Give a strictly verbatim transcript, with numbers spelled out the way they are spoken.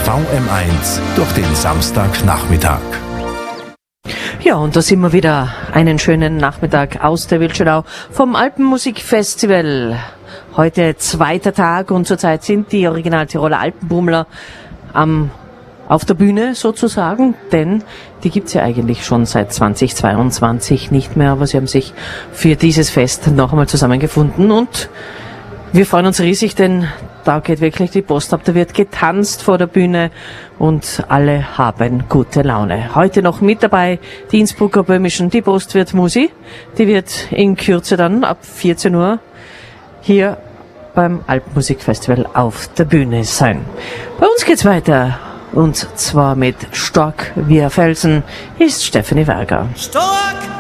V M eins durch den Samstagnachmittag. Ja, und da sind wir wieder. Einen schönen Nachmittag aus der Wildschönau vom Alpenmusikfestival. Heute zweiter Tag und zurzeit sind die Original Tiroler Alpenbummler am auf der Bühne sozusagen, denn die gibt's ja eigentlich schon seit zweitausendzweiundzwanzig nicht mehr, aber sie haben sich für dieses Fest noch einmal zusammengefunden und wir freuen uns riesig, denn da geht wirklich die Post ab, da wird getanzt vor der Bühne und alle haben gute Laune. Heute noch mit dabei die Innsbrucker Böhmischen, die Post wird Musi, die wird in Kürze dann ab vierzehn Uhr hier beim Alpenmusikfestival auf der Bühne sein. Bei uns geht's weiter. Und zwar mit Stark wie ein Felsen ist Stefanie Werger. Stark